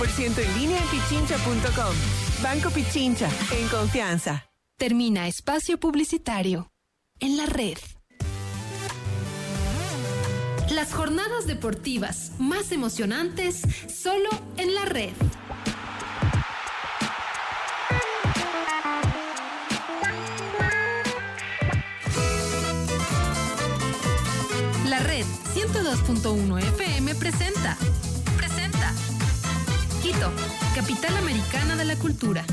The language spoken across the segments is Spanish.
en línea en pichincha.com. Banco Pichincha, en confianza. Termina espacio publicitario en la red. Las jornadas deportivas más emocionantes solo en la red. La red 102.1 FM presenta Quito, capital americana de la cultura.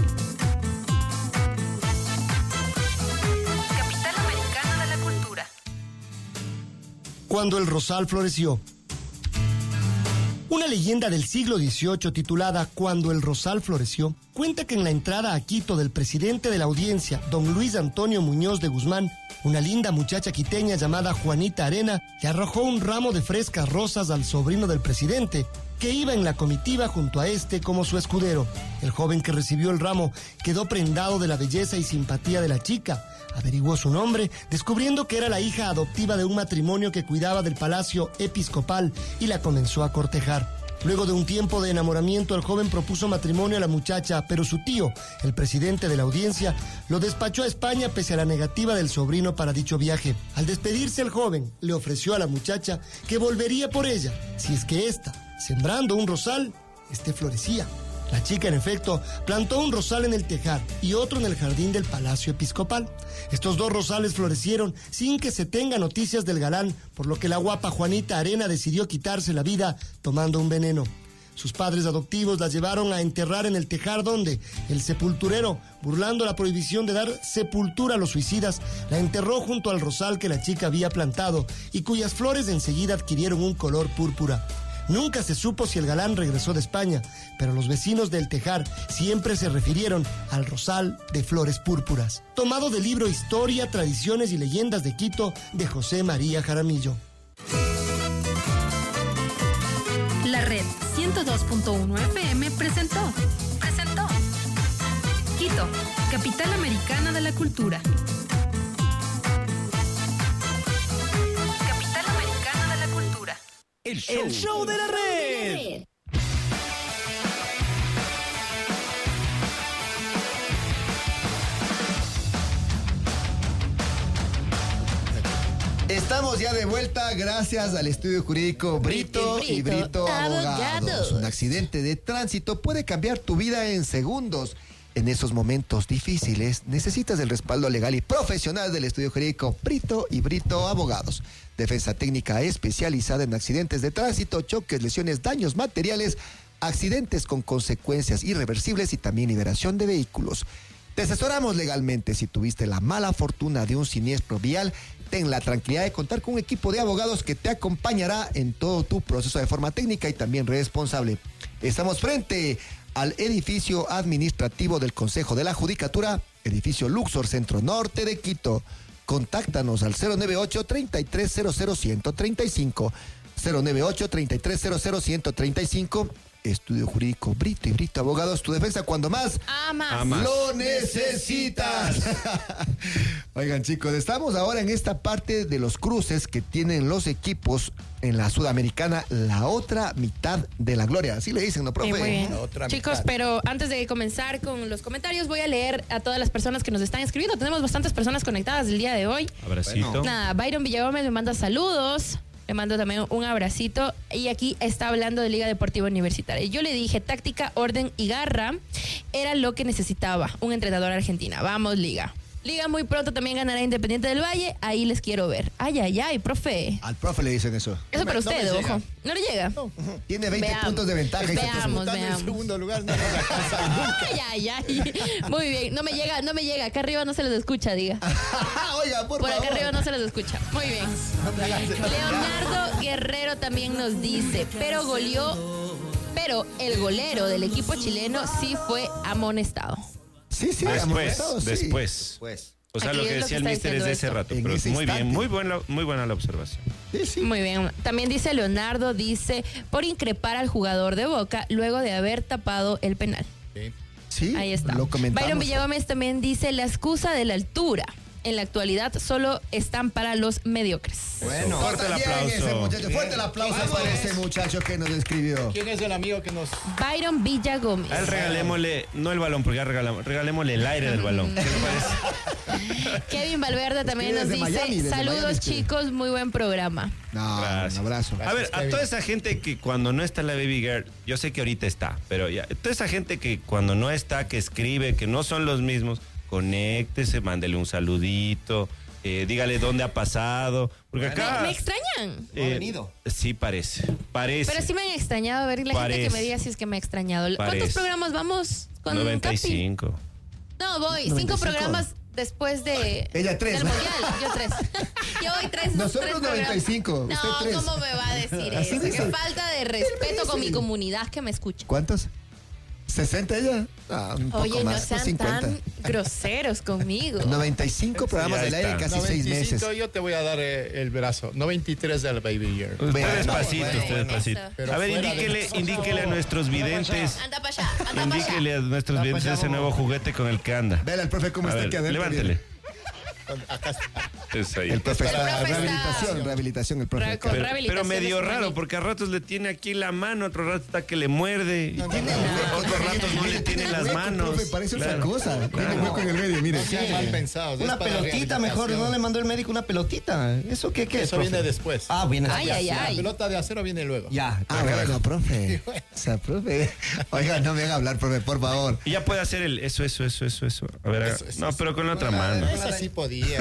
Capital americana de la cultura. Cuando el rosal floreció. Una leyenda del siglo XVIII titulada Cuando el rosal floreció cuenta que en la entrada a Quito del presidente de la audiencia, don Luis Antonio Muñoz de Guzmán, una linda muchacha quiteña llamada Juanita Arena le arrojó un ramo de frescas rosas al sobrino del presidente, que iba en la comitiva junto a este como su escudero. El joven que recibió el ramo quedó prendado de la belleza y simpatía de la chica. Averiguó su nombre, descubriendo que era la hija adoptiva de un matrimonio que cuidaba del palacio episcopal, y la comenzó a cortejar. Luego de un tiempo de enamoramiento, el joven propuso matrimonio a la muchacha, pero su tío, el presidente de la audiencia, lo despachó a España pese a la negativa del sobrino para dicho viaje. Al despedirse, el joven le ofreció a la muchacha que volvería por ella, si es que ésta, sembrando un rosal, florecía. La chica, en efecto, plantó un rosal en el tejar y otro en el jardín del Palacio Episcopal. Estos dos rosales florecieron sin que se tenga noticias del galán, por lo que la guapa Juanita Arena decidió quitarse la vida tomando un veneno. Sus padres adoptivos la llevaron a enterrar en el tejar, donde el sepulturero, burlando la prohibición de dar sepultura a los suicidas, la enterró junto al rosal que la chica había plantado y cuyas flores enseguida adquirieron un color púrpura. Nunca se supo si el galán regresó de España, pero los vecinos del tejar siempre se refirieron al rosal de flores púrpuras. Tomado del libro Historia, Tradiciones y Leyendas de Quito, de José María Jaramillo. La red 102.1 FM presentó Quito, capital americana de la cultura. Capital americana de la cultura. El show de la red. Estamos ya de vuelta gracias al estudio jurídico Brito y Brito Abogados. Un accidente de tránsito puede cambiar tu vida en segundos. En esos momentos difíciles necesitas el respaldo legal y profesional del estudio jurídico Brito y Brito Abogados. Defensa técnica especializada en accidentes de tránsito, choques, lesiones, daños materiales, accidentes con consecuencias irreversibles y también liberación de vehículos. Te asesoramos legalmente. Si tuviste la mala fortuna de un siniestro vial, ten la tranquilidad de contar con un equipo de abogados que te acompañará en todo tu proceso de forma técnica y también responsable. Estamos frente al edificio administrativo del Consejo de la Judicatura, edificio Luxor, Centro Norte de Quito. Contáctanos al 098-3300-135, 098-3300-135. Estudio Jurídico Brito y Brito Abogados, tu defensa cuando más lo necesitas. Oigan, chicos, estamos ahora en esta parte de los cruces que tienen los equipos en la Sudamericana, la otra mitad de la gloria. Así le dicen, ¿no, profe? Muy bien. La otra Chicos, mitad. pero antes de comenzar con los comentarios, voy a leer a todas las personas que nos están escribiendo. Tenemos bastantes personas conectadas el día de hoy. Abracito. Bueno. Nada, Byron Villagómez me manda saludos. Le mando también un abracito. Y aquí está hablando de Liga Deportiva Universitaria. Yo le dije, táctica, orden y garra era lo que necesitaba un entrenador argentina. Vamos, Liga. Liga muy pronto también ganará Independiente del Valle. Ahí les quiero ver. Ay, ay, ay, profe. Al profe le dicen eso. Eso para usted, me ojo. llega. ¿No le llega? Tiene 20 Veamos. puntos de ventaja. y está Veamos, disputando veamos. en segundo lugar. No, nunca. Ay, ay, ay. Muy bien. No me llega. Acá arriba no se les escucha, diga. Oiga, por Por favor. acá arriba no se les escucha. Muy bien. Leonardo Guerrero también nos dice, pero el golero del equipo chileno sí fue amonestado. Sí, Después. O sea, Aquí lo es que lo decía que el está mister es de ese diciendo rato. En Pero ese muy bien, instante. muy buena la observación. Sí. Muy bien. También dice Leonardo, dice, por increpar al jugador de Boca luego de haber tapado el penal. Sí, Ahí está. lo comentamos. Byron Villagómez también dice la excusa de la altura. en la actualidad solo están para los mediocres. Bueno, fuerte el aplauso. Fuerte el aplauso para ese muchacho que nos escribió. ¿Quién es el amigo que nos...? Byron Villa Gómez. A él regalémosle, no el balón, porque ya regalémosle el aire del balón. ¿Qué le parece? Kevin Valverde también nos desde dice, Miami, desde saludos Miami escribe. chicos, muy buen programa. No, Gracias. un abrazo. A ver, a Kevin. toda esa gente que cuando no está la Baby Girl, yo sé que ahorita está, pero ya, toda esa gente que cuando no está, que escribe, que no son los mismos, conéctese, mándele un saludito, dígale dónde ha pasado, porque acá... ¿Me extrañan? No ha venido. Sí, parece. Pero sí me han extrañado. A ver, la gente que me diga si es que me ha extrañado. ¿Cuántos programas vamos con 95. Capi? No, voy. 5 95. programas después de... Ella 3. del Mundial. Yo 3. Yo voy 3. Nosotros 95. No, usted 3. ¿cómo me va a decir Así eso? dice. Qué falta de respeto con mi comunidad que me escucha. ¿Cuántos? ¿60 ella? Ah, un poco Oye, más, no sean 50. tan groseros conmigo. 95 programas ya del aire en está. casi 6 meses. Yo te voy a dar el brazo. 93 del Baby Year. Usted Bueno, despacito, bueno, usted despacito. Pero A ver, fuera de- indíquele a nuestros videntes, Anda para allá, anda para allá. indíquele a nuestros videntes allá, ese vamos. nuevo juguete con el que anda. Vela el profe cómo A está ver, aquí adentro. levántele. Acá está. Eso ahí. El profe El está. profe está- Rehabilitación, el profe. Con Pero rehabilitación medio es raro, buenísimo. porque a ratos le tiene aquí la mano, otro rato está que le muerde, y otros ratos no le tiene las manos. Profe, parece otra Claro. cosa. Tiene un hueco en el medio, mire. No sean mal pensados. Una es para pelotita mejor, rehabilitación. ¿no le mandó el médico una pelotita? ¿Eso qué es? Eso profe? viene después. Ah, viene Ay, después. ay, La ay. pelota de acero viene luego. Ya. Ah, bueno, profe. O sea, profe. Oiga, no me haga hablar, profe, por favor. Y ya puede hacer el eso. A ver, haga- Eso. no, pero con la otra mano. Esa sí podía.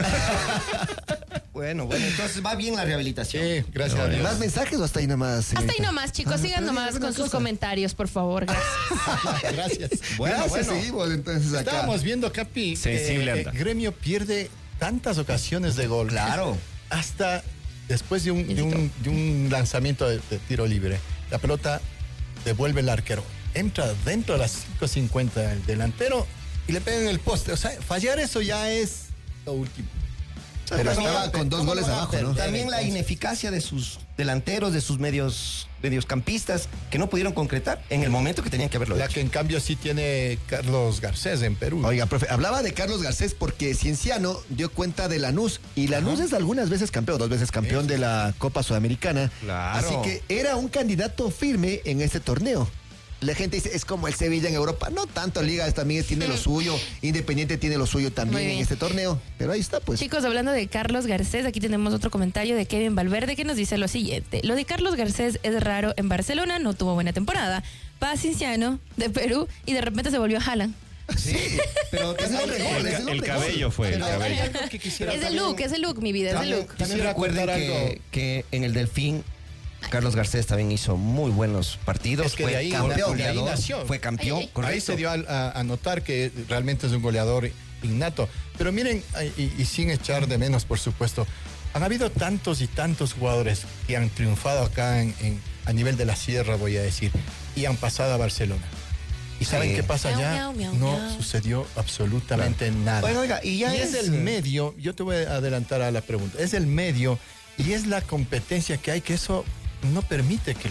Bueno, entonces va bien la rehabilitación. Sí, gracias a Dios. ¿Más mensajes o hasta ahí nomás? Hasta ahí señorita? nomás, chicos. Sigan pero nomás dígame con una sus cosa. comentarios, por favor. Gracias. Gracias. Gracias, seguimos entonces acá. Estábamos viendo, Capi, Sensible anda. Gremio pierde tantas ocasiones de gol. Claro. Hasta después de un lanzamiento de tiro libre. La pelota devuelve el arquero. Entra dentro de las 5:50 el delantero y le pega en el poste. O sea, fallar eso ya es lo último. Pero estaba con 2 goles abajo, ¿no? También la ineficacia de sus delanteros, de sus mediocampistas, que no pudieron concretar en el momento que tenían que haberlo La hecho. que en cambio sí tiene Carlos Garcés en Perú. Oiga, profe, hablaba de Carlos Garcés porque Cienciano dio cuenta de Lanús y Lanús es algunas veces campeón, 2 veces campeón de la Copa Sudamericana. Claro. Así que era un candidato firme en este torneo. La gente dice, es como el Sevilla en Europa. No tanto, Liga también tiene lo suyo, Independiente tiene lo suyo Muy también bien. en este torneo. Pero ahí está, pues. Chicos, hablando de Carlos Garcés, aquí tenemos otro comentario de Kevin Valverde que nos dice lo siguiente. Lo de Carlos Garcés es raro en Barcelona, no tuvo buena temporada. Va a Cienciano de Perú y de repente se volvió a Haaland. Sí, pero Es nombre gol, es El nombre cabello gol. fue, el Pero hay cabello. algo que quisiera Es el también- look, mi vida, es el look. También Quisiera recuerden contar algo. que en el Delfín, Carlos Garcés también hizo muy buenos partidos. Es que fue de ahí- campeón, de ahí goleador, nació. fue campeón, Ay, ay. correcto. Ahí se dio a notar que realmente es un goleador innato. Pero miren, y sin echar de menos, por supuesto, han habido tantos y tantos jugadores que han triunfado acá a nivel de la sierra, voy a decir, y han pasado a Barcelona. ¿Y saben qué pasa Miau, allá? miau, miau, No miau. sucedió absolutamente nada. Bueno, oiga, y ya es el medio, yo te voy a adelantar a la pregunta, es el medio y es la competencia que hay, que eso no permite que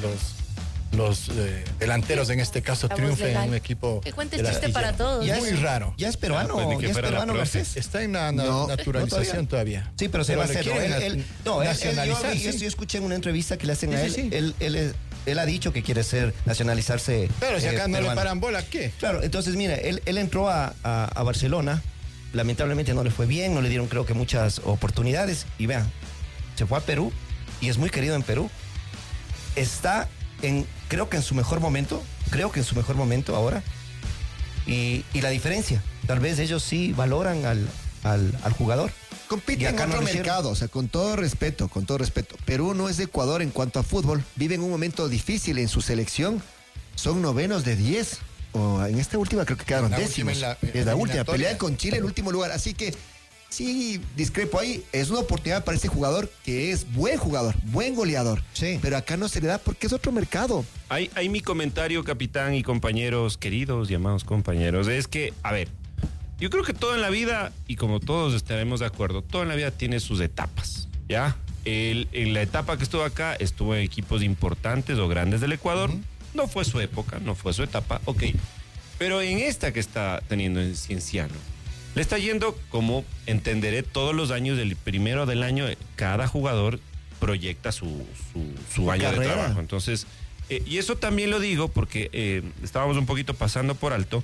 los delanteros en este caso La voz triunfen en legal. un equipo. Que cuente de la chiste astilla. para todos. Y Ya es muy raro. Ya es peruano, Ah, pues ni que ya es fuera la peruano profe. Garcés. Está en la No, naturalización todavía. Sí, pero se va a le hacer. ¿no? quieren nacionalizar. Yo escuché en una entrevista que le hacen Sí, a él. sí, sí. Él ha dicho que quiere nacionalizarse. Pero si acá no le peruano. paran bola, ¿qué? Claro, entonces mira, él entró a Barcelona, lamentablemente no le fue bien, no le dieron creo que muchas oportunidades y vean, se fue a Perú y es muy querido en Perú. Está creo que en su mejor momento ahora y la diferencia, tal vez ellos sí valoran al jugador. Compite Y en acá no otro lo hicieron. mercado, o sea, con todo respeto. Perú no es Ecuador en cuanto a fútbol. Vive en un momento difícil en su selección. Son 9 de 10. O en esta última creo que quedaron La décimos. última, en la Es la última. eliminatoria. Pelean con Chile en el último lugar. Así que sí, discrepo ahí. Es una oportunidad para este jugador que es buen jugador, buen goleador. Sí. Pero acá no se le da porque es otro mercado. Hay mi comentario, capitán y compañeros, queridos, llamados compañeros, es que, a ver, yo creo que todo en la vida, y como todos estaremos de acuerdo, todo en la vida tiene sus etapas, ¿ya? En la etapa que estuvo acá, estuvo en equipos importantes o grandes del Ecuador, no fue su época, no fue su etapa, ok. Pero en esta que está teniendo en Cienciano, Le está yendo como entenderé todos los años, del primero del año, cada jugador proyecta su año carrera de trabajo. Entonces, y eso también lo digo porque estábamos un poquito pasando por alto,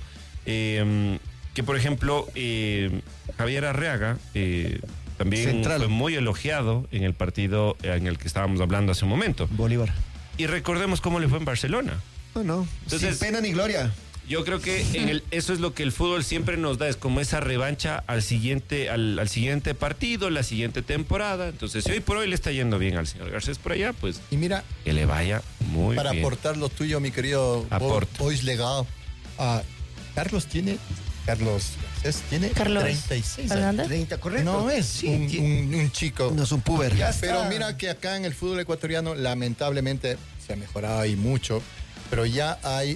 que por ejemplo, Javier Arreaga también Central. fue muy elogiado en el partido en el que estábamos hablando hace un momento. Bolívar. Y recordemos cómo le fue en Barcelona. No, Entonces, sin pena ni gloria. Yo creo que eso es lo que el fútbol siempre nos da, es como esa revancha al siguiente partido, la siguiente temporada. Entonces, si hoy por hoy le está yendo bien al señor Garcés por allá, pues Y mira, que le vaya muy para bien. aportar lo tuyo, mi querido Aporta. Boys Legado, Carlos Garcés tiene Carlos 36 años. Fernández. 30, correcto. No es Sí, un chico. No es un puber. Ya está. Pero mira que acá en el fútbol ecuatoriano lamentablemente se ha mejorado ahí mucho, pero ya hay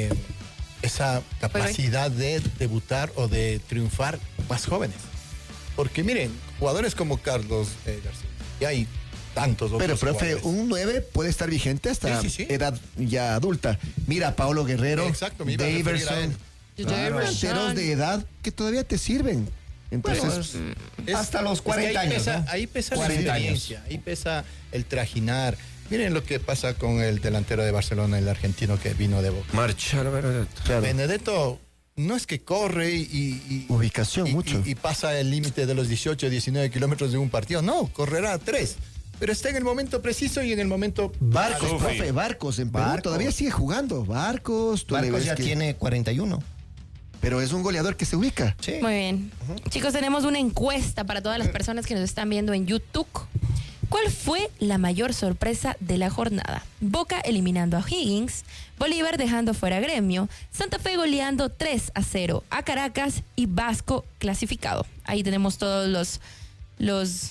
esa capacidad de debutar o de triunfar más jóvenes. Porque miren, jugadores como Carlos García, y hay tantos otros Pero, profe, jugadores. un 9 puede estar vigente hasta Sí, sí, sí. edad ya adulta. Mira, Paolo Guerrero, Exacto, me iba a referir a él. Daverson, Claro. delanteros de edad que todavía te sirven. Entonces, hasta los Es que 40 ahí años, pesa, ¿no? ahí pesa la 40 experiencia, ahí pesa el trajinar. Miren lo que pasa con el delantero de Barcelona, el argentino que vino de Boca. Marchar, Benedetto. claro, Benedetto no es que corre y ubicación mucho. y pasa el límite de los 18, 19 kilómetros de un partido. No, correrá 3. Pero está en el momento preciso y en el momento... Barcos, Uf, profe, sí. Barcos en Perú Barcos. todavía sigue jugando. Barcos, tú le Marcos ves ya que- tiene 41. pero es un goleador que se ubica. Sí. Muy bien. Chicos, tenemos una encuesta para todas las personas que nos están viendo en YouTube. ¿Cuál fue la mayor sorpresa de la jornada? Boca eliminando a Higgins, Bolívar dejando fuera a Gremio, Santa Fe goleando 3-0 a Caracas y Vasco clasificado. Ahí tenemos todos los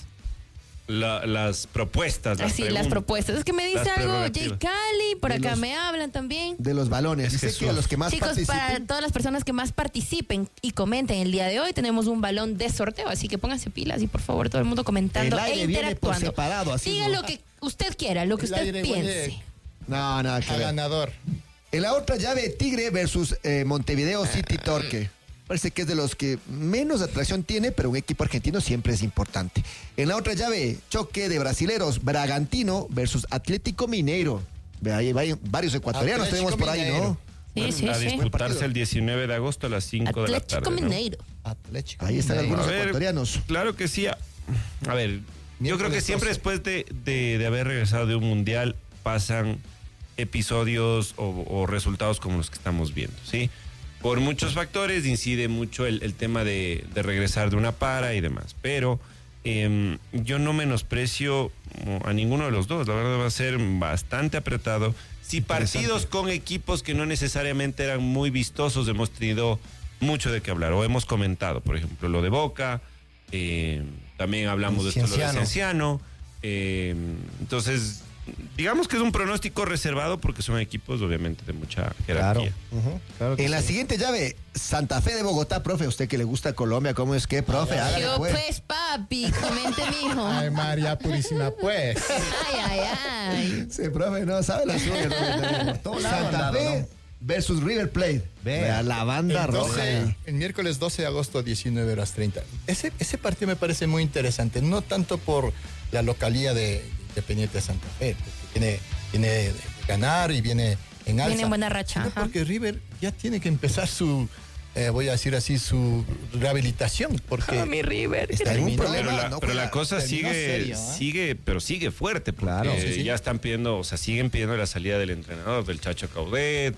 Las propuestas. así, las propuestas. Es que me dice las algo Jay prerrogativas. Cali, por De acá los- me hablan también. De los balones. Es Dice Jesús. que a los que más Chicos, para participen. todas las personas que más participen y comenten el día de hoy, tenemos un balón de sorteo, así que pónganse pilas y por favor todo el mundo comentando El aire e viene por interactuando. separado, así Diga no. lo que usted quiera, lo que El usted aire piense. huele No, nada que a ver. ganador. En la otra llave, Tigre versus Montevideo City Torque. Parece que es de los que menos atracción tiene, pero un equipo argentino siempre es importante. En la otra llave, choque de brasileros, Bragantino versus Atlético Mineiro. Ve, ahí hay varios ecuatorianos Atlético tenemos por ahí, Mineiro. ¿no? Sí, sí, A sí. disputarse el 19 de agosto a las 5 de la Atlético tarde. ¿no? Mineiro. Atlético. Ahí están Mineiro. algunos A ver, ecuatorianos. Claro que sí. A ver, yo creo que Miércoles siempre 12. después de haber regresado de un mundial pasan episodios o resultados como los que estamos viendo, ¿sí? Por muchos factores incide mucho el tema de regresar de una para y demás. Pero yo no menosprecio a ninguno de los dos. La verdad va a ser bastante apretado. Si partidos con equipos que no necesariamente eran muy vistosos, hemos tenido mucho de qué hablar. O hemos comentado, por ejemplo, lo de Boca. También hablamos de esto, lo de Cienciano. Entonces, digamos que es un pronóstico reservado porque son equipos, obviamente, de mucha jerarquía. Claro que En la sí. siguiente llave, Santa Fe de Bogotá, profe, usted que le gusta Colombia, ¿cómo es que, profe? Hágale, Yo pues. pues, papi, comente, mijo. Ay, María Purísima, pues. Ay, ay, ay. Sí, profe, no sabe la suya. profe. Todo lado Santa andado, Fe ¿no? versus River Plate. Vea. La banda El, roja. 12, el miércoles 12 de agosto, 19 horas 30. Ese partido me parece muy interesante, no tanto por la localía de Independiente de Santa Fe, porque viene de ganar y viene en alza. Viene en buena racha, Sino ajá. porque River ya tiene que empezar su, voy a decir así, su rehabilitación, porque Mi River. Está en un terminó- problema. Pero la, no pero la juega. cosa terminó serio, ¿eh? sigue fuerte. Porque Claro. Sí, sí. ya están pidiendo, o sea, siguen pidiendo la salida del entrenador, del Chacho Caudet.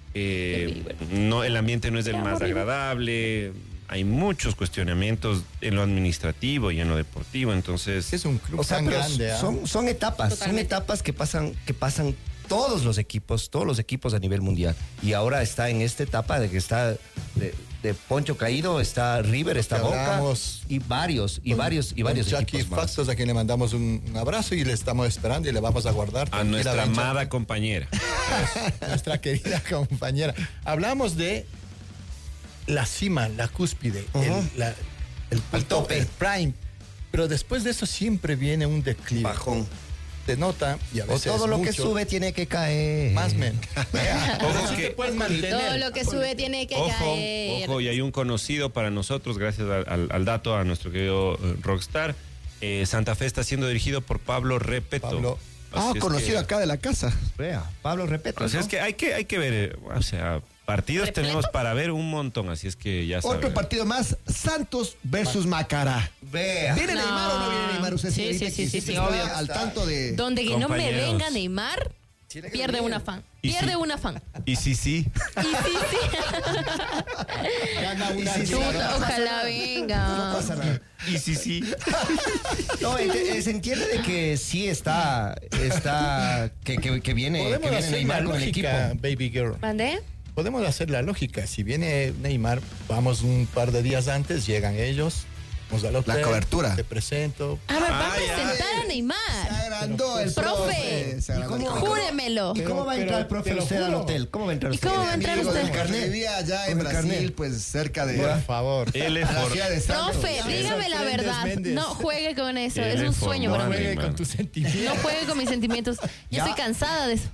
No, el ambiente no es del Te amo, más River. agradable. Hay muchos cuestionamientos en lo administrativo y en lo deportivo. Entonces, es un club O sea, tan pero grande. ¿ah? son etapas, Totalmente. son etapas que pasan todos los equipos a nivel mundial. Y ahora está en esta etapa de que está de Poncho Caído, está River, está Que Boca hablamos y varios Con Jackie equipos más. Fastos, a quien le mandamos un abrazo y le estamos esperando y le vamos a guardar. a nuestra tranquilamente. amada compañera. Nuestra querida compañera. Hablamos de la cima, la cúspide, el punto, tope. el prime. Pero después de eso siempre viene un declive. Bajón. se nota y a O veces todo lo que mucho, sube tiene que caer. más o menos. Ojo Sí que- te puedes mantener. Todo lo que sube tiene que caer. Ojo, y hay un conocido para nosotros, gracias al dato, a nuestro querido Rockstar. Santa Fe está siendo dirigido por Pablo Repeto. Pablo. Así es conocido que- acá de la casa. Vea, Pablo Repeto. Así ¿no? es que hay que ver, o sea, partidos ¿Repleto? tenemos para ver un montón, así es que ya saben. Otro partido más, Santos versus Macará. Vea. ¿Viene Neymar o no viene Neymar? Usted, Sí, señorita, sí, que sí, siempre sí, está obvio. al tanto de... Donde que no me Compañeros. venga Neymar, pierde una fan. Y Pierde sí. una fan. Y sí, sí. Y sí, sí. Gana una Chuta, ojalá No venga. pasa nada. Y sí, sí. No, se entiende de que sí está que viene, Podemos que viene hacer la Neymar con el equipo. lógica, baby girl. ¿Mandé? Podemos hacer la lógica. Si viene Neymar, vamos un par de días antes, llegan ellos, vamos al hotel, cobertura. Te presento. A ver, va a Ay, presentar a Se Neymar. agrandó el Profe. Se agrandó. ¿Y cómo? Júremelo. ¿Y cómo va a entrar el profe te lo usted al juro. hotel? ¿Cómo va a entrar ¿Y usted? cómo va a entrar Amigo usted? del carnet. Vivía allá en Con el Brasil, carnet. pues cerca de... Por favor. Él es la for- ciudad de Santos. Profe, Sí, dígame la sorprendes, verdad. Méndez. No juegue con eso. Él Es un es sueño formón, para mí. Juegue hermano. con tus sentimientos. No juegue con mis sentimientos. Yo Ya. estoy cansada de eso.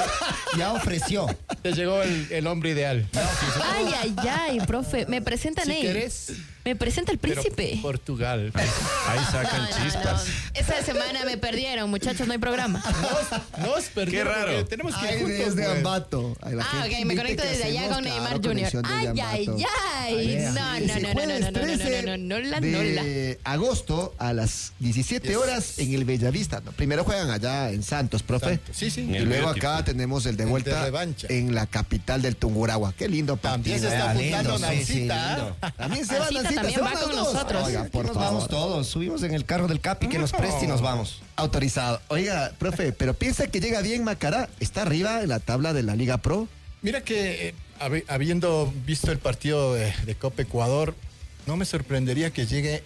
Ya ofreció. Te llegó el hombre ideal. Ay, ay, ay, profe. Me presenta Si Ney. querés, Me presenta el pero príncipe. Portugal. Ahí sacan No, no, chispas. no. Esa semana me perdieron, muchachos, no hay programa. Nos perdimos. raro. porque Tenemos que ir Ay, juntos. desde pues. Ambato. Ay, la Ah, gente ok, me invita conecto que desde allá hacemos, con Neymar claro, Jr. conexión desde Ay, ay, Ambato. ay. No, no, Ese no, no, no, jueves no, no, 13 no, no, de agosto a las 17 horas en el Bellavista. No, primero juegan allá en Santos, profe. Santos. Sí, sí. En Y el luego biotipo. acá tenemos el de El de vuelta revancha. en la capital del Tungurahua. Qué lindo También partido. se está lindo, apuntando sí, sí, Nancita. lindo. También se van, Nancita Nancita, también se va van con los dos. nosotros. Oiga, Aquí por nos favor. vamos todos. Subimos en el carro del Capi que nos preste y nos vamos. Autorizado. Oiga, profe, pero piensa que llega bien Macará. Está arriba en la tabla de la Liga Pro. Mira que habiendo visto el partido de Copa Ecuador, no me sorprendería que llegue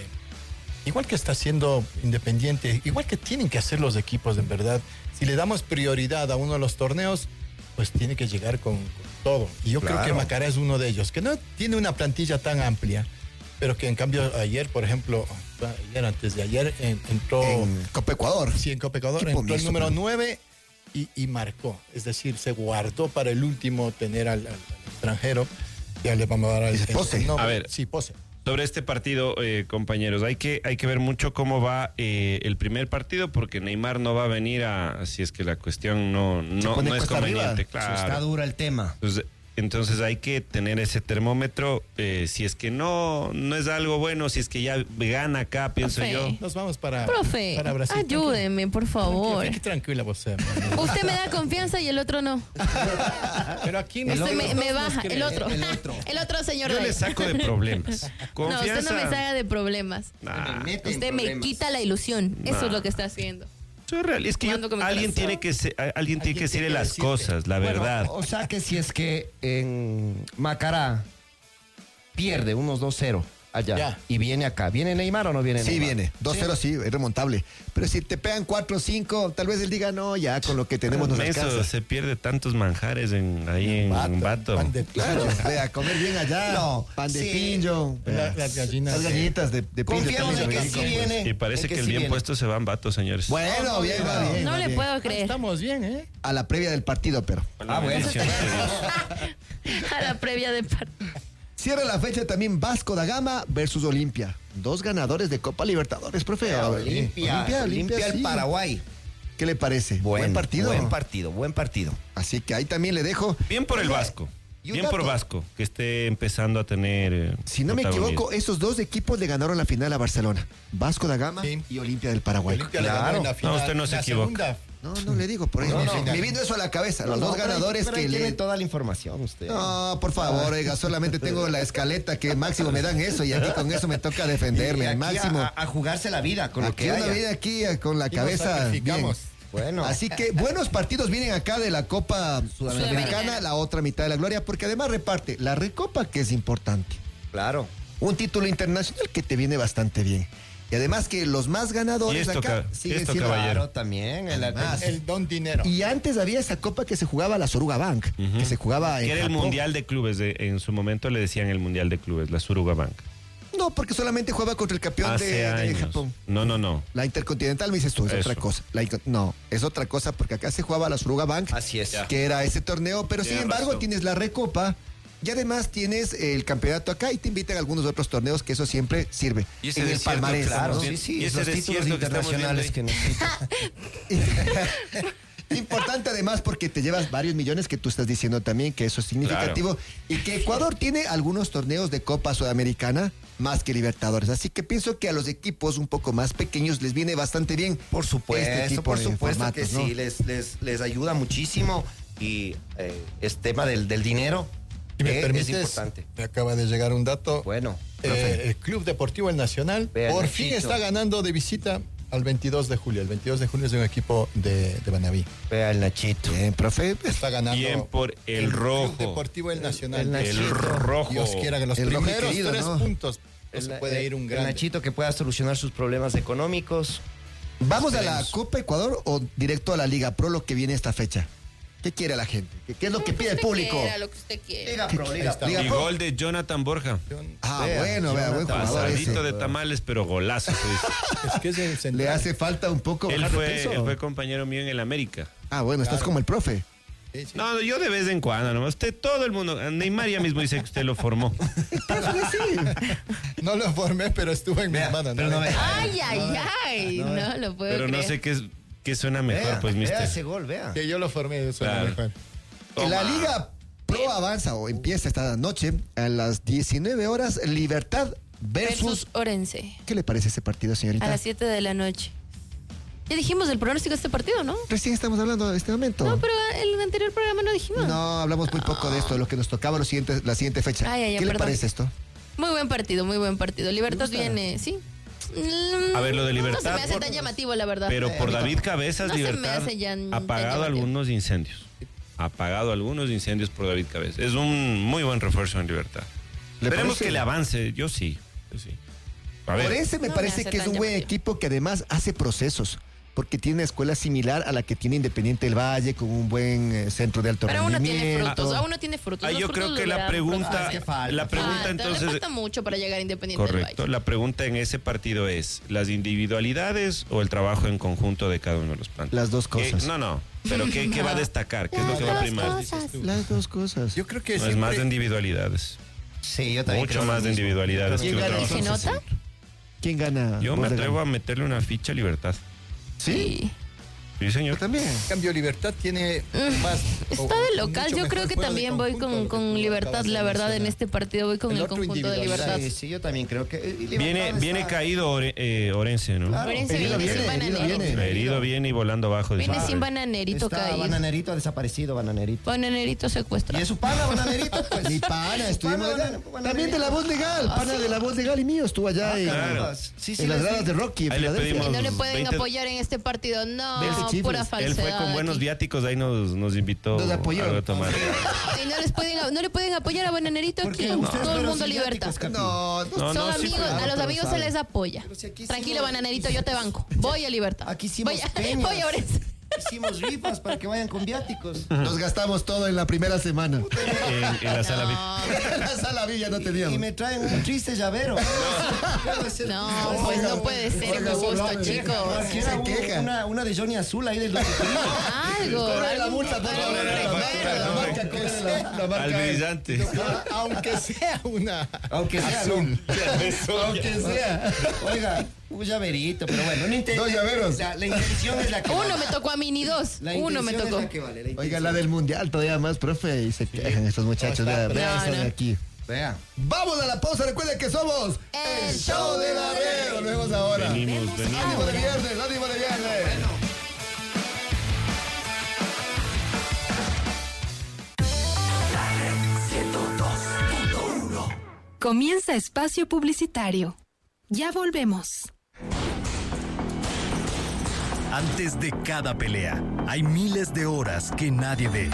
igual que está haciendo Independiente, igual que tienen que hacer los equipos, en verdad. Si le damos prioridad a uno de los torneos, pues tiene que llegar con todo. Y yo creo que Macará es uno de ellos, que no tiene una plantilla tan amplia, pero que en cambio ayer, por ejemplo, antes de ayer, entró... En Copa Ecuador. Sí, en Copa Ecuador Equipo entró el mixto, número pero- 9 y marcó. Es decir, se guardó para el último tener al extranjero. Ya le vamos a dar Ese Pose. nombre. A ver. Sí, Pose. Sobre este partido, compañeros, hay que ver mucho cómo va el primer partido, porque Neymar no va a venir si es que la cuestión no pone es cuesta conveniente. arriba. Está Claro. duro el tema. Entonces hay que tener ese termómetro. Si es que no es algo bueno, si es que ya gana acá, pienso Profe. yo. Nos vamos para Profe, Brasil. ayúdeme, por favor. Tranquila, vos. Usted me da confianza y el otro no. Pero aquí no Usted me nos baja. creen. El otro. el otro. El otro señor Yo de le ahí. saco de problemas. No, usted Confianza. no me saca de problemas. Nah, Usted me quita la ilusión. Eso es lo que está haciendo. soy real. Es que Jugando con mi alguien corazón. tiene que decirle las decirte. cosas, la Bueno, verdad. o sea que si es que en Macará pierde unos 2-0 allá Ya. y viene acá, ¿viene Neymar o no viene Sí, Neymar? viene. 2-0 sí, es remontable. Pero si te pegan 4-5, tal vez él diga, no, ya con lo que tenemos nos Eso, alcanza. se pierde tantos manjares ahí en Bato. Pan de Claro, vea, comer bien allá. No, Pan de sí. pincho. Las gallinas. Las gallitas de pincho. Confiamos también en que son sí ricas. viene. Y parece en que el sí bien viene. puesto se va en Bato, señores. Bueno, bien, va bien. No va le bien. puedo creer. Estamos bien, ¿eh? A la previa del partido, pero. La bueno. bendición de Dios. A la previa de partido. Cierra la fecha también Vasco da Gama versus Olimpia. Dos ganadores de Copa Libertadores, profe. Olimpia el sí. Paraguay. ¿Qué le parece? Buen partido. Buen partido. Así que ahí también le dejo. Bien por el Oiga, Vasco. y un Bien por dato. Vasco, que esté empezando a tener. Si no me protagonismo. equivoco, esos dos equipos le ganaron la final a Barcelona. Vasco da Gama Sí. y Olimpia del Paraguay. Olimpia le ganó en la final. usted no se La equivoca. segunda. No le digo por ahí. No. Me vino eso a la cabeza. Los dos ganadores pero que tiene le. toda la información usted. No, por favor, oiga, solamente tengo la escaleta que máximo me dan eso y aquí con eso me toca defenderme. Y aquí Máximo. a jugarse la vida con lo Aquí que una haya. vida aquí con la Y nos cabeza bien. sacrificamos. Bueno. Así que buenos partidos vienen acá de la Copa Sudamericana. Sudamericana, la otra mitad de la gloria, porque además reparte la Recopa, que es importante. Claro. Un título internacional que te viene bastante bien. Y además que los más Y ganadores esto, acá ca- siguen esto, siendo... caballero. Claro, también. Además. El don dinero. Y antes había esa copa que se jugaba la Soruga Bank, que se jugaba en Que era el Japón. Mundial de Clubes. En su momento le decían el Mundial de Clubes, la Suruga Bank. No, porque solamente juega contra el campeón Hace de años. Japón. No. La Intercontinental, me dices tú, es Eso. otra cosa. No, es otra cosa porque acá se jugaba la Suruga Bank, Así es. Ya. que era ese torneo, pero sin Tienes embargo razón. tienes la Recopa y además tienes el campeonato acá y te invitan a algunos otros torneos que eso siempre sirve. Y ese en el desierto, palmarés. Claro, ¿no? sí, sí. Y ese Esos títulos desierto que estamos internacionales viendo que necesitan. Importante además porque te llevas varios millones que tú estás diciendo también, que eso es significativo. Y que Ecuador tiene algunos torneos de Copa Sudamericana más que Libertadores. Así que pienso que a los equipos un poco más pequeños les viene bastante bien. Por supuesto, este tipo por de supuesto formatos, que ¿no? sí, les ayuda muchísimo y es tema del dinero. Si me es permites, importante. me acaba de llegar un dato. Bueno, El Club Deportivo El Nacional Vea, por Nachito. fin está ganando de visita al 22 de julio. El 22 de julio es de un equipo de Banaví. vea el Nachito. Bien, profe. Está ganando Bien por el rojo. Club Deportivo El Nacional. el Nachito. El rojo. Dios quiera que los El rojo primeros querido, 3 ¿no? puntos no se puede ir un el gran. Nachito que pueda solucionar sus problemas económicos. ¿Vamos a la Esperemos. Copa Ecuador o directo a la Liga Pro lo que viene esta fecha? ¿Qué quiere la gente? ¿Qué es lo que pide el público? Lo que usted quiera. Liga Pro, Liga Pro. Liga Y Pro. gol de Jonathan Borja. Ah, Vea, bueno, vea, buen Jonathan. jugador ese. Pasadito de tamales, pero golazo. se dice. Es que es el central. Le hace falta un poco Él bajar de peso. fue compañero mío en el América. Ah, bueno, estás como el profe. Sí, sí. No, yo de vez en cuando, nomás. Usted, todo el mundo. Neymar ya mismo dice que usted lo formó. No lo formé, pero estuvo en Vea, mis manos. pero ¿no? no vea. Ay, no lo puedo Pero no creer. sé qué suena mejor, Vea, pues, vea mister. ese gol, vea. Que yo lo formé, eso es Claro. lo mejor. En la Liga Pro avanza o empieza esta noche a las 19 horas Libertad versus... Versus Orense. ¿Qué le parece ese partido, señorita? A las 7 de la noche. Ya dijimos el pronóstico de este partido, ¿no? Recién estamos hablando de este momento. No, pero el anterior programa no dijimos. No, hablamos muy poco de esto, lo que nos tocaba la siguiente fecha. Ay, ay, ¿Qué le perdón. parece esto? Muy buen partido, muy buen partido. Libertad viene, sí. A ver, lo de No se Libertad, me hace por- tan llamativo, la verdad. Pero por David Cabezas, No se me Libertad hace ya ha tan apagado llamativo. algunos incendios. Ha apagado algunos incendios por David Cabezas. Es un muy buen refuerzo en Libertad. ¿Le Esperemos parece? que le avance. Yo sí. A ver, Por ese me No me parece hace que es tan un buen llamativo. equipo que además hace procesos. Porque tiene una escuela similar a la que tiene Independiente del Valle, con un buen centro de alto Pero uno tiene rendimiento. frutos, aún no tiene frutos. Los yo frutos creo que le la dan pregunta, frutos. es que falta, la pregunta Falta, entonces, le falta mucho para llegar a Independiente del correcto, Valle. la pregunta en ese partido es, ¿las individualidades o el trabajo en conjunto de cada uno de los planteles? Las dos cosas. No, pero ¿qué va a destacar? ¿Qué es lo que va a primar? Las dos cosas. Yo creo que No, es más de individualidades. Sí, yo también Mucho creo lo más de mismo. individualidades que ¿Quién un gana trabajo. ¿Se entonces? nota? ¿Quién gana? Yo me Vos de atrevo gana. a meterle una ficha a Libertad. Sí. Sí, señor. Yo también. En cambio, Libertad tiene más. Está de local. Yo creo que también voy con Libertad, la verdad, en este partido voy con El el otro conjunto de Libertad. Sí, sí, yo también creo que. y Libertad Viene está- caído Orense, ¿no? Claro. Orense Herido viene sin viene, herido bananerito. viene. Herido viene y volando abajo. Viene dice. sin bananerito Está caído. Bananerito ha desaparecido, Bananerito. Bananerito Y secuestrado. es su pana, Bananerito, pues. Mi pana, estuvimos Pana, allá. pana, También de la voz legal, Ah, pana sí. de la voz legal y mío, estuvo allá en, Claro. Sí, sí, en las les gradas vi. de Rocky, en Ahí le Filadelfia. pedimos- Y no le pueden 20 apoyar en este partido. No, 20 chifles. pura Él falsedad. fue con buenos aquí. viáticos, ahí nos invitó Nos apoyó. algo a tomar. Y no le pueden apoyar a Bananerito ¿Por aquí. qué? Ustedes Todo el fueron mundo libertad. psiquiátricos, Capi. No, No, Son no, sí, amigos, pero- a los pero amigos se sabe. les apoya. Pero si aquí Tranquilo, hicimos- Bananerito, yo te banco. Voy a Libertad. Aquí hicimos peñas. voy a Orense. Hicimos rifas para que vayan con viáticos. nos gastamos todo en la primera semana. En la sala VIP. En la sala Villa no teníamos. Y me traen un triste llavero. No, pues no puede ser mi gusto, chicos. Cualquiera, Se queja. una de Johnny Azul ahí de lo que tenía. Algo. Cobre la algo multa, por favor. algo La marca, la marca, cobre la marca. Al brillante. Aunque sea una. Aunque sea azul. Aunque sea. Oiga, un llaverito, pero bueno, no intenta. Dos llaveros. La intención es la que Uno vale. me tocó a mí, ni dos. La Uno me intención tocó. es la que vale, la Oiga, intención. la del mundial todavía más, profe, y se quejan estos muchachos. Vea, vea No, eso de no. aquí. Vea. Vamos a la pausa, recuerden que somos El show de la Red. Volvemos ahora. Venimos. Ánimo de viernes, ánimo de viernes. Comienza espacio publicitario. Ya volvemos. Antes de cada pelea, hay miles de horas que nadie ve.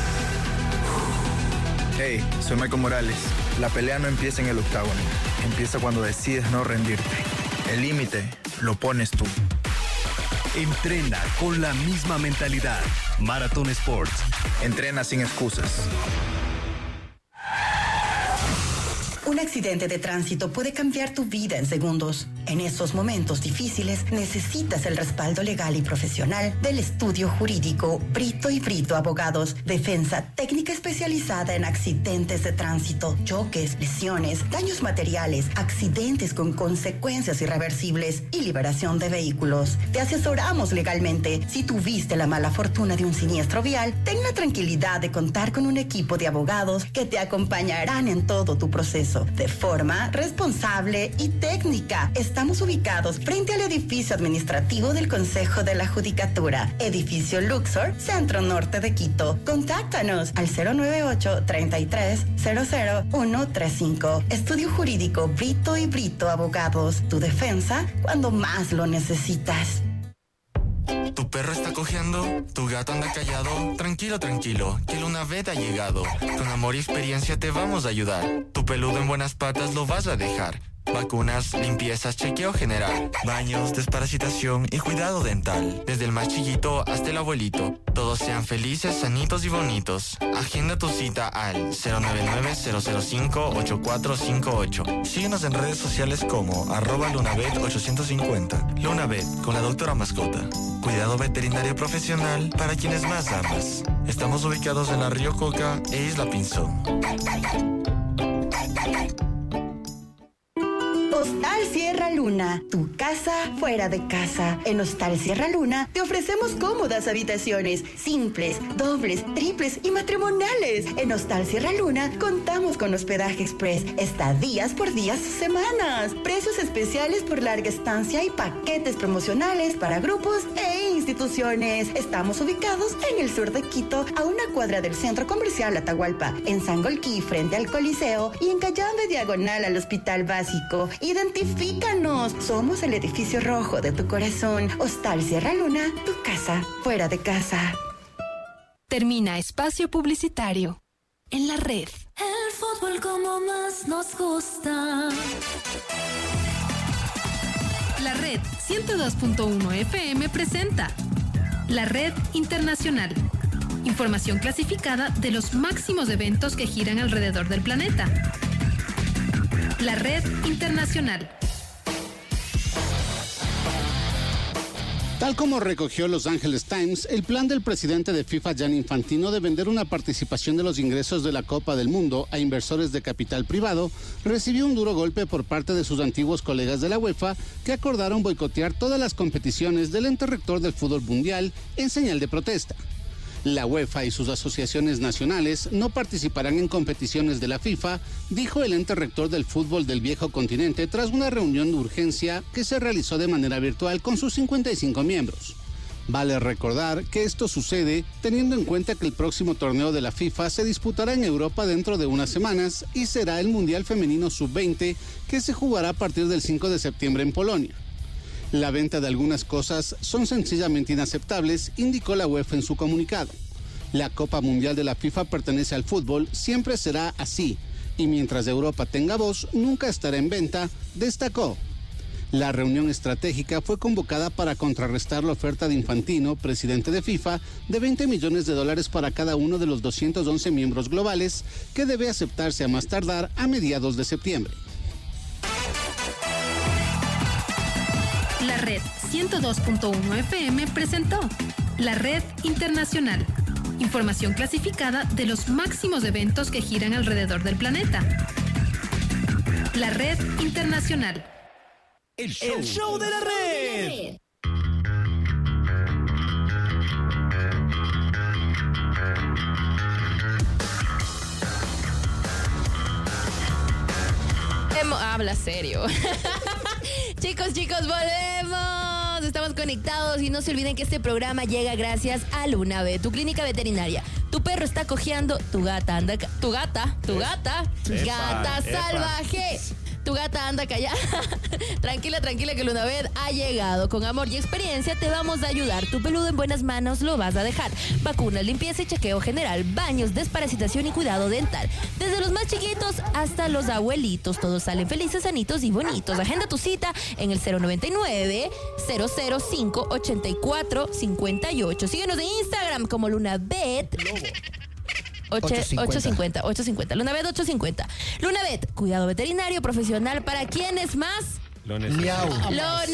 Hey, soy Michael Morales. La pelea no empieza en el octágono. Empieza cuando decides no rendirte. El límite lo pones tú. Entrena con la misma mentalidad. Marathon Sports. Entrena sin excusas. Un accidente de tránsito puede cambiar tu vida en segundos. En esos momentos difíciles necesitas el respaldo legal y profesional del estudio jurídico Brito y Brito Abogados. Defensa técnica especializada en accidentes de tránsito, choques, lesiones, daños materiales, accidentes con consecuencias irreversibles y liberación de vehículos. Te asesoramos legalmente. Si tuviste la mala fortuna de un siniestro vial, ten la tranquilidad de contar con un equipo de abogados que te acompañarán en todo tu proceso de forma responsable y técnica. Estamos ubicados frente al edificio administrativo del Consejo de la Judicatura, edificio Luxor, Centro Norte de Quito. Contáctanos al 098-33-00135. Estudio Jurídico Brito y Brito Abogados. Tu defensa cuando más lo necesitas. ¿Tu perro está cojeando? ¿Tu gato anda callado? Tranquilo, tranquilo, que Lunavet ha llegado. Con amor y experiencia te vamos a ayudar. Tu peludo en buenas patas lo vas a dejar. Vacunas, limpiezas, chequeo general, baños, desparasitación y cuidado dental. Desde el más chiquito hasta el abuelito. Todos sean felices, sanitos y bonitos. Agenda tu cita al 099-005-8458. Síguenos en redes sociales como @Lunavet850. Lunavet, con la doctora mascota. Cuidado veterinario profesional para quienes más amas. Estamos ubicados en la Río Coca e Isla Pinzón. Hostal Sierra Luna, tu casa fuera de casa. En Hostal Sierra Luna te ofrecemos cómodas habitaciones, simples, dobles, triples y matrimoniales. En Hostal Sierra Luna contamos con hospedaje express, estadías por días o semanas, precios especiales por larga estancia y paquetes promocionales para grupos e instituciones. Estamos ubicados en el sur de Quito, a una cuadra del Centro Comercial Atahualpa, en Sangolquí frente al Coliseo y en Cayambe diagonal al Hospital Básico. Identifícanos. Somos el edificio rojo de tu corazón. Hostal Sierra Luna, tu casa fuera de casa. Termina espacio publicitario en la red. El fútbol como más nos gusta. La red 102.1 FM presenta La Red Internacional. Información clasificada de los máximos eventos que giran alrededor del planeta. La Red Internacional. Tal como recogió Los Angeles Times, el plan del presidente de FIFA, Gianni Infantino, de vender una participación de los ingresos de la Copa del Mundo a inversores de capital privado, recibió un duro golpe por parte de sus antiguos colegas de la UEFA, que acordaron boicotear todas las competiciones del ente rector del fútbol mundial en señal de protesta. La UEFA y sus asociaciones nacionales no participarán en competiciones de la FIFA, dijo el ente rector del fútbol del viejo continente tras una reunión de urgencia que se realizó de manera virtual con sus 55 miembros. Vale recordar que esto sucede teniendo en cuenta que el próximo torneo de la FIFA se disputará en Europa dentro de unas semanas y será el Mundial Femenino Sub-20 que se jugará a partir del 5 de septiembre en Polonia. La venta de algunas cosas son sencillamente inaceptables, indicó la UEFA en su comunicado. La Copa Mundial de la FIFA pertenece al fútbol, siempre será así, y mientras Europa tenga voz, nunca estará en venta, destacó. La reunión estratégica fue convocada para contrarrestar la oferta de Infantino, presidente de FIFA, de $20 millones para cada uno de los 211 miembros globales, que debe aceptarse a más tardar a mediados de septiembre. La Red 102.1 FM presentó La Red Internacional. Información clasificada de los máximos eventos que giran alrededor del planeta. La Red Internacional. El show de la red. Habla serio. Chicos, volvemos. Estamos conectados y no se olviden que este programa llega gracias a Lunavet, tu clínica veterinaria. Tu perro está cojeando, tu gata anda... Gata salvaje. Tu gata anda callada. Tranquila que Lunavet ha llegado. Con amor y experiencia te vamos a ayudar. Tu peludo en buenas manos lo vas a dejar. Vacunas, limpieza y chequeo general, baños, desparasitación y cuidado dental. Desde los más chiquitos hasta los abuelitos. Todos salen felices, sanitos y bonitos. Agenda tu cita en el 099-005-8458. Síguenos en Instagram como Lunavet. 850. Lunabet 850. Lunabet, cuidado veterinario profesional para quienes más lo necesitan. Lo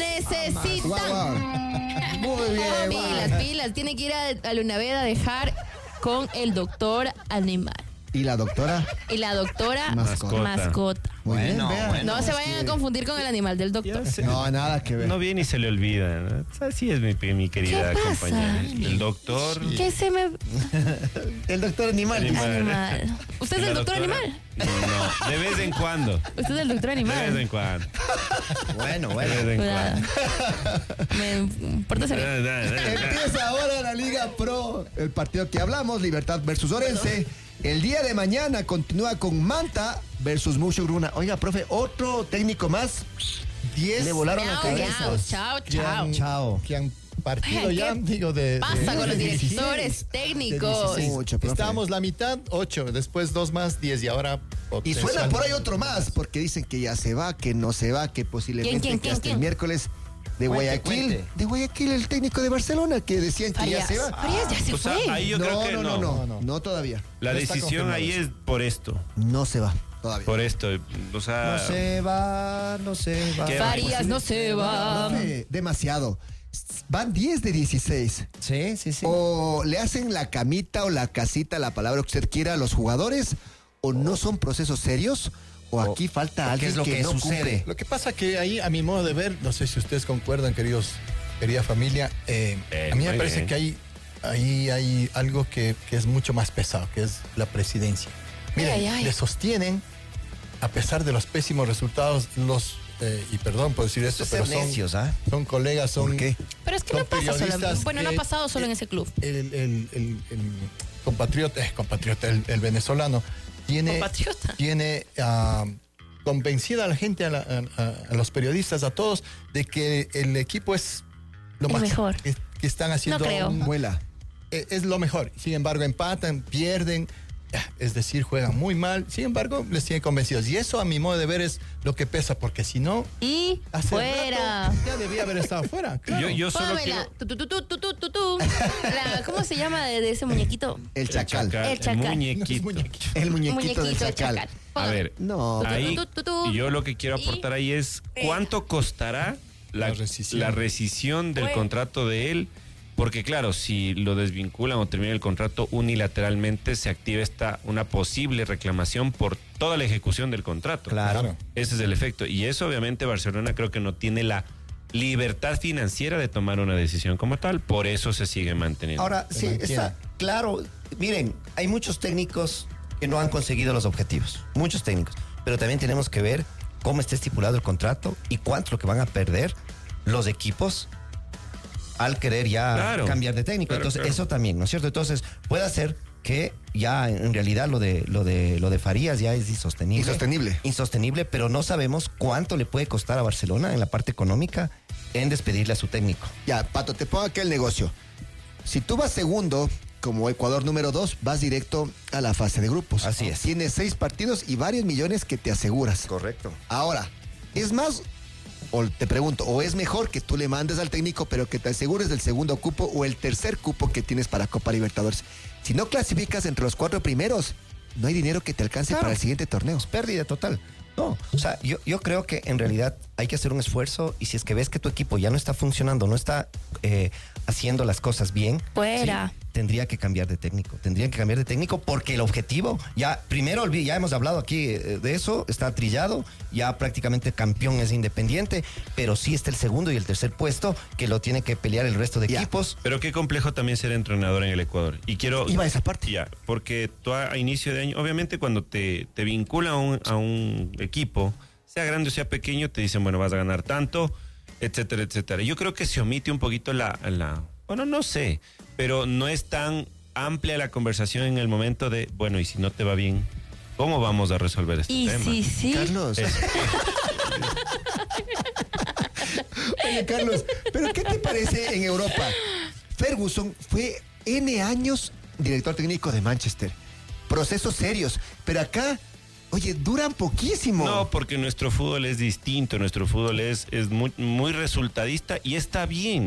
necesitan. Muy bien. Pilas. Tiene que ir a Lunabet a dejar con el doctor animal. ¿Y la doctora? Mascota. Muy bien, Bueno, vean. bueno. No se vayan a confundir con el animal del doctor. No, nada que ver. No viene y se le olvida, ¿no? Así es mi querida ¿Qué pasa? compañera. El doctor. ¿Qué se me...? El doctor animal. Animal. ¿Usted es el doctor animal? No, de vez en cuando. ¿Usted es el doctor De vez animal? en cuando. Bueno. De vez en Cuidado. cuando. Pórtese bien. Empieza ahora la Liga Pro, el partido que hablamos, Libertad versus Orense. El día de mañana continúa con Manta versus Mushuruna. Oiga, profe, otro técnico más. 10 le volaron la cabeza. Chao. Que han partido Ay, ya, ¿qué digo, de... Pasa con los 16. directores técnicos. 16. Estábamos la mitad, 8, después 2 más, 10 y ahora... Y suena por ahí otro más, porque dicen que ya se va, que no se va, que posiblemente que hasta el miércoles de Guayaquil. De Guayaquil, el técnico de Barcelona, que decían que ya se va. Farías ya se fue. Ahí yo creo que No todavía. La decisión ahí es por esto. No se va todavía. Por esto. O sea. No se va. Farías no se va. Demasiado. Van 10 de 16. Sí. O le hacen la camita o la casita, la palabra que usted quiera a los jugadores, o no son procesos serios, o aquí falta alguien ¿qué es lo que no sucede? cumple. Lo que pasa que ahí, a mi modo de ver, no sé si ustedes concuerdan, querida familia, a mí me parece que ahí hay algo que es mucho más pesado, que es la presidencia. Miren, le sostienen, a pesar de los pésimos resultados, y perdón por decir esto, pero son colegas, son... ¿Por qué? Pero es que no pasa solo. Bueno, no ha pasado solo en ese club. El compatriota, el venezolano, tiene convencida a la gente, a los periodistas, a todos, de que el equipo es lo el más mejor. Que están haciendo. No creo. Vuela. Es lo mejor. Sin embargo, empatan, pierden, es decir, juegan muy mal. Sin embargo, les tienen convencidos. Y eso, a mi modo de ver, es lo que pesa, porque si no... Y fuera. Rato, ya debía haber estado fuera. Claro. Yo solo Póngamela. quiero... ¿Cómo se llama de ese muñequito? El chacal. El chacal. Muñequito. El muñequito del el chacal. A ver, No. ahí yo lo que quiero aportar ahí es cuánto costará la rescisión del contrato de él, porque claro, si lo desvinculan o termina el contrato unilateralmente, se activa una posible reclamación por toda la ejecución del contrato. Claro. Ese es el efecto. Y eso obviamente Barcelona creo que no tiene la libertad financiera de tomar una decisión como tal, por eso se sigue manteniendo. Ahora, sí, está claro. Miren, hay muchos técnicos que no han conseguido los objetivos. Muchos técnicos. Pero también tenemos que ver cómo está estipulado el contrato y cuánto es lo que van a perder los equipos al querer ya cambiar de técnico. Entonces, eso también, ¿no es cierto? Entonces, puede hacer que ya en realidad lo de Farías ya es insostenible, pero no sabemos cuánto le puede costar a Barcelona en la parte económica en despedirle a su técnico. Ya, Pato, te pongo aquí el negocio. Si tú vas segundo, como Ecuador número 2, vas directo a la fase de grupos. Así es. Tienes 6 partidos y varios millones que te aseguras. Correcto. Ahora, es más, o te pregunto, o es mejor que tú le mandes al técnico, pero que te asegures del segundo cupo o el tercer cupo que tienes para Copa Libertadores. Si no clasificas entre los 4 primeros, no hay dinero que te alcance para el siguiente torneo. Es pérdida total. No, o sea, yo creo que en realidad hay que hacer un esfuerzo, y si es que ves que tu equipo ya no está funcionando, no está haciendo las cosas bien, fuera. Sí, tendría que cambiar de técnico, porque el objetivo, ya hemos hablado aquí de eso, está trillado, ya prácticamente campeón es Independiente, pero sí está el segundo y el tercer puesto que lo tiene que pelear el resto de equipos. Pero qué complejo también ser entrenador en el Ecuador. Y iba a esa parte. Ya, porque tú a inicio de año, obviamente cuando te vinculan a un equipo, sea grande o sea pequeño, te dicen, bueno, vas a ganar tanto, etcétera, etcétera. Yo creo que se omite un poquito bueno, no sé, pero no es tan amplia la conversación en el momento de, bueno, y si no te va bien, ¿cómo vamos a resolver este tema? Sí. Carlos. Oye, Carlos, ¿pero qué te parece en Europa? Ferguson fue N años director técnico de Manchester. Procesos serios, pero acá... Oye, duran poquísimo. No, porque nuestro fútbol es distinto, nuestro fútbol es muy, muy resultadista y está bien.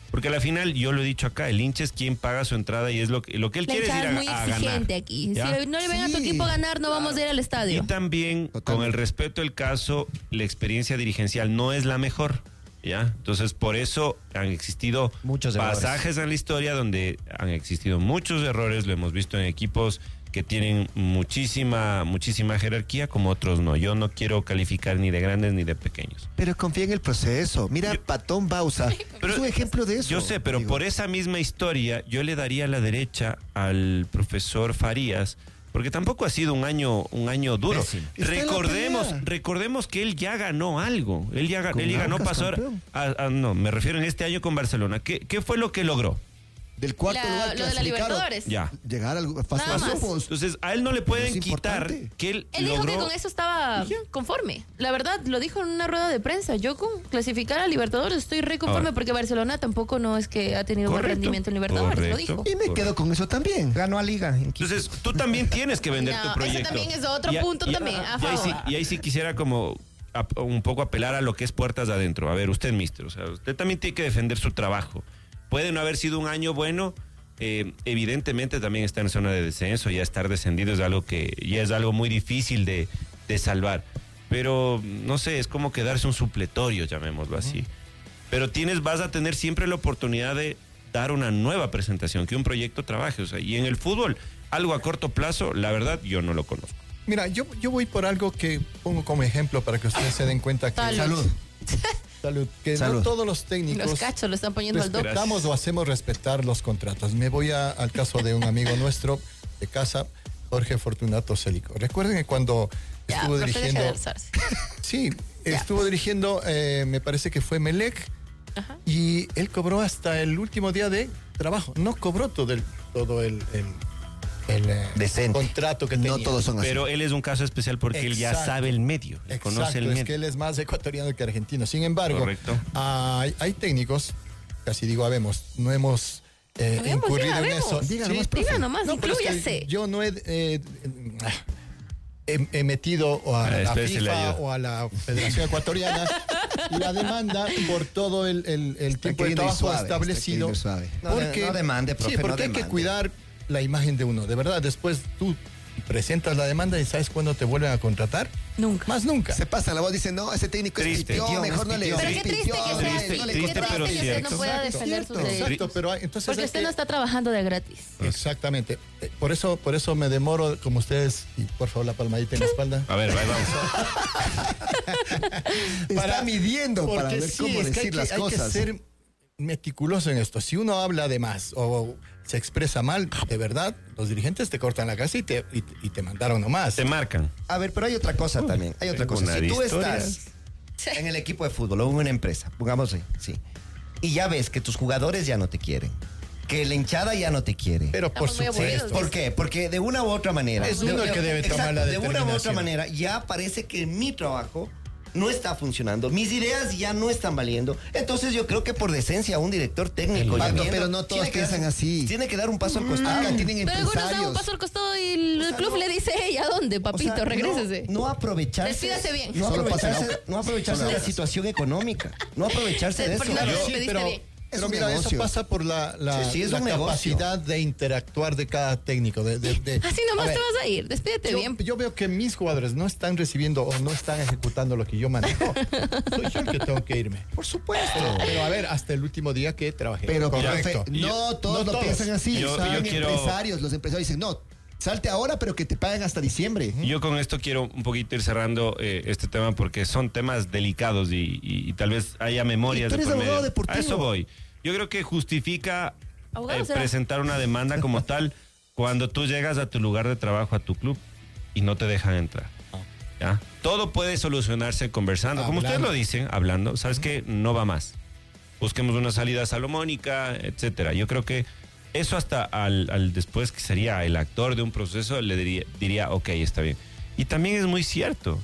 Porque al final, yo lo he dicho acá, el hincha es quien paga su entrada y es lo que él quiere es ir es muy a ganar. exigente aquí. ¿Ya? Si no le ven a tu equipo a ganar, no vamos a ir al estadio. Y también, con el respeto del caso, la experiencia dirigencial no es la mejor. ¿Ya? Entonces, por eso han existido muchos pasajes en la historia donde han existido muchos errores. Lo hemos visto en equipos que tienen muchísima jerarquía, como otros no. Yo no quiero calificar ni de grandes ni de pequeños. Pero confía en el proceso. Mira, Patón Bausa es un ejemplo de eso. Yo sé, pero por esa misma historia, yo le daría la derecha al profesor Farías, porque tampoco ha sido un año duro. Recordemos que él ya ganó algo. Él ya ganó, pasó no, me refiero en este año con Barcelona. ¿Qué fue lo que logró? Del cuarto lugar lo de la Libertadores. Ya. Llegar al fase de grupos. Entonces, a él no le pueden quitar que él dijo que con eso estaba conforme. La verdad, lo dijo en una rueda de prensa. Yo con clasificar a Libertadores estoy re conforme porque Barcelona tampoco no es que ha tenido buen rendimiento en Libertadores, lo dijo. Y me quedo con eso también. Ganó a Liga. Entonces, tú también tienes que vender tu proyecto. Ese también es otro punto también, a favor. Y ahí sí quisiera como un poco apelar a lo que es puertas adentro. A ver, usted, mister, o sea, usted también tiene que defender su trabajo. Puede no haber sido un año bueno. Evidentemente también está en zona de descenso, ya estar descendido es algo que ya es algo muy difícil de salvar, pero no sé, es como quedarse un supletorio, llamémoslo así, pero vas a tener siempre la oportunidad de dar una nueva presentación, que un proyecto trabaje, o sea, y en el fútbol, algo a corto plazo, la verdad, yo no lo conozco. Mira, yo voy por algo que pongo como ejemplo para que ustedes se den cuenta que... Salud. Que Salud. No todos los técnicos los cachos lo están poniendo al doble. Respetamos o hacemos respetar los contratos. Me voy al caso de un amigo nuestro de casa, Jorge Fortunato Célico. Recuerden que cuando estuvo dirigiendo... Estuvo dirigiendo, me parece que fue Melec, y él cobró hasta el último día de trabajo. No cobró todo el contrato que tenía. No todos son así. Pero él es un caso especial porque él ya sabe el medio, conoce el medio. Es que él es más ecuatoriano que argentino. Sin embargo, hay técnicos, casi digo no hemos incurrido en eso. Diga nomás, inclúyase. Yo no he metido a la FIFA o a la Federación Ecuatoriana la demanda por todo el tiempo de trabajo establecido. No demande, profe, porque hay que cuidar la imagen de uno. De verdad, después tú presentas la demanda y ¿sabes cuándo te vuelven a contratar? Nunca. Más nunca. Se pasa la voz, dice, no, ese técnico es pitió, mejor no le... Pero qué triste que usted no pueda defender sus derechos. Exacto, pero entonces... Porque usted no está trabajando de gratis. Exactamente. Por eso me demoro, como ustedes, y por favor la palmadita en la espalda. A ver, vamos. Está midiendo para ver cómo decir las cosas. Hay que ser meticuloso en esto. Si uno habla de más o se expresa mal, de verdad, los dirigentes te cortan la casa y te mandaron nomás. Te marcan. A ver, pero hay otra cosa también. Hay otra cosa. Si tú estás en el equipo de fútbol o en una empresa, pongamos sí, y ya ves que tus jugadores ya no te quieren, que la hinchada ya no te quiere. Pero por supuesto. ¿Por qué? Porque de una u otra manera... Es uno el que debe tomar la determinación. De una u otra manera ya parece que mi trabajo no está funcionando, mis ideas ya no están valiendo. Entonces yo creo que por decencia un director técnico pero no todos piensan así. Tiene que dar un paso al costado. Tienen pero algunos empresarios. dan un paso al costado y el club le dice, ¿y a dónde, papito? Regrésese. No aprovecharse. Despídase bien. No aprovecharse de la situación económica. No aprovecharse de eso. Pero mira, eso pasa por la capacidad de interactuar de cada técnico. Así nomás te vas a ir, despídete bien. Yo veo que mis jugadores no están recibiendo o no están ejecutando lo que yo manejo. Soy yo el que tengo que irme. Por supuesto. Pero a ver, hasta el último día que trabajé. Pero correcto. No todos lo piensan así. Empresarios, los empresarios dicen, no, salte ahora, pero que te paguen hasta diciembre. Yo con esto quiero un poquito ir cerrando este tema porque son temas delicados y tal vez haya memorias. ¿Y tú eres abogado deportivo? A eso voy. Yo creo que justifica presentar una demanda como tal cuando tú llegas a tu lugar de trabajo, a tu club, y no te dejan entrar. ¿Ya? Todo puede solucionarse conversando. Como ustedes lo dicen, hablando. ¿Sabes qué? No va más. Busquemos una salida salomónica, etcétera. Yo creo que eso hasta al después que sería el actor de un proceso le diría, ok, está bien. Y también es muy cierto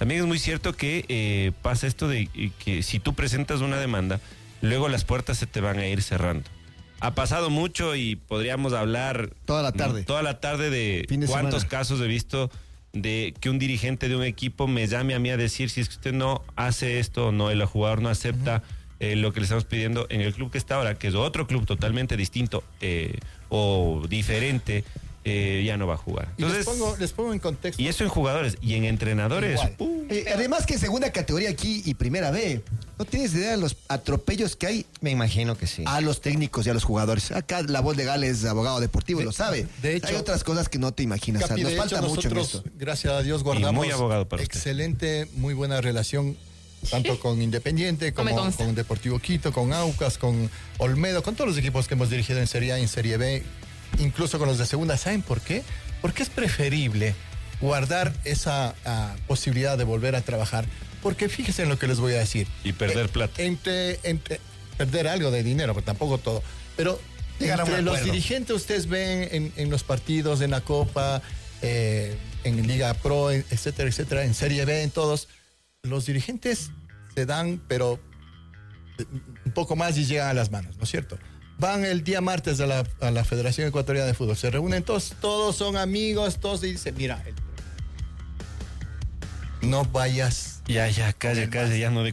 que pasa esto de que si tú presentas una demanda, luego las puertas se te van a ir cerrando. Ha pasado mucho y podríamos hablar toda la tarde de cuántos casos he visto de que un dirigente de un equipo me llame a mí a decir si es que usted no hace esto o no, el jugador no acepta lo que le estamos pidiendo en el club que está ahora, que es otro club totalmente distinto o diferente, ya no va a jugar. Entonces, les pongo en contexto. Y eso en jugadores y en entrenadores. Además que en segunda categoría aquí y primera B, no tienes idea de los atropellos que hay. Me imagino que sí. A los técnicos y a los jugadores. Acá la voz legal es abogado deportivo y lo sabe. De hecho, hay otras cosas que no te imaginas. Capi, nos falta mucho en nosotros, esto. gracias a Dios, guardamos muy abogado para excelente, muy buena relación, tanto con Independiente como con Deportivo Quito, con Aucas, con Olmedo, con todos los equipos que hemos dirigido en Serie A y en Serie B, incluso con los de segunda. ¿Saben por qué? Porque es preferible guardar esa posibilidad de volver a trabajar, porque fíjense en lo que les voy a decir. Y perder plata. Entre perder algo de dinero, pero tampoco todo. Pero entre los dirigentes ustedes ven en los partidos, en la Copa, en Liga Pro, etcétera, etcétera, en Serie B, en todos, los dirigentes se dan, pero un poco más y llegan a las manos, ¿no es cierto? Van el día martes a la Federación Ecuatoriana de Fútbol, se reúnen todos son amigos, todos y dicen, mira, no vayas. Ya, calle, ya no de